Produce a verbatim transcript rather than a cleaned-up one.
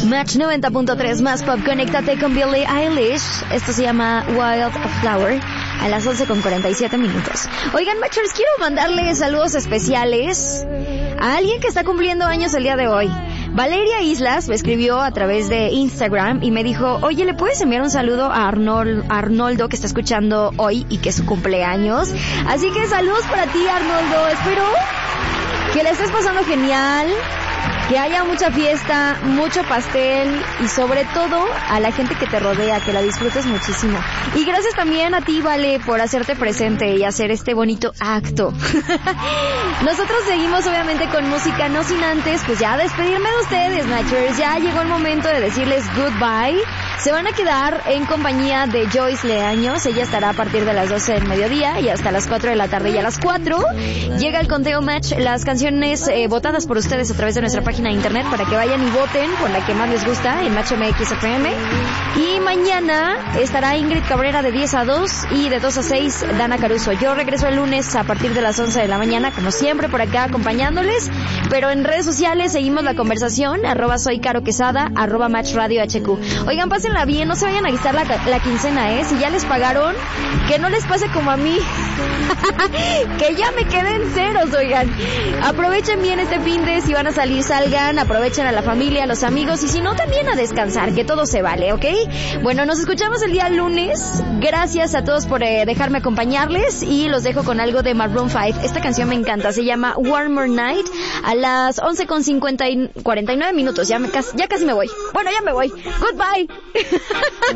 Match noventa punto tres más pop, conéctate con Billie Eilish. Esto se llama Wild Flower a las once con cuarenta y siete minutos. Oigan, Matchers, quiero mandarles saludos especiales a alguien que está cumpliendo años el día de hoy. Valeria Islas me escribió a través de Instagram y me dijo, oye, ¿le puedes enviar un saludo a Arnold, Arnoldo que está escuchando hoy y que es su cumpleaños? Así que saludos para ti, Arnoldo. Espero que le estés pasando genial, que haya mucha fiesta, mucho pastel y sobre todo a la gente que te rodea, que la disfrutes muchísimo. Y gracias también a ti, Vale, por hacerte presente y hacer este bonito acto. Nosotros seguimos obviamente con música, no sin antes pues ya despedirme de ustedes, Matchers. Ya llegó el momento de decirles goodbye. Se van a quedar en compañía de Joyce Leaños. Ella estará a partir de las doce del mediodía y hasta las cuatro de la tarde. Y a las cuatro llega el conteo Match, las canciones eh, votadas por ustedes a través de nuestra página de internet para que vayan y voten por la que más les gusta en Match M X F M. Y mañana estará Ingrid Cabrera de diez a dos y de dos a seis Dana Caruso. Yo regreso el lunes a partir de las once de la mañana, como siempre, por acá acompañándoles. Pero en redes sociales seguimos la conversación, arroba soy Caro Quesada, arroba Match Radio H Q. Oigan, pásenla bien, no se vayan a quitar la, la quincena, ¿eh? Si ya les pagaron, que no les pase como a mí, que ya me quedé en ceros, oigan. Aprovechen bien este fin de, si van a salir, salgan, aprovechen a la familia, a los amigos, y si no, también a descansar, que todo se vale, ¿ok? Bueno, nos escuchamos el día lunes. Gracias a todos por eh, dejarme acompañarles y los dejo con algo de Maroon cinco. Esta canción me encanta, se llama Warmer Night a las once con cincuenta y cuarenta y nueve minutos. Ya, me, ya casi me voy. Bueno, ya me voy. Goodbye.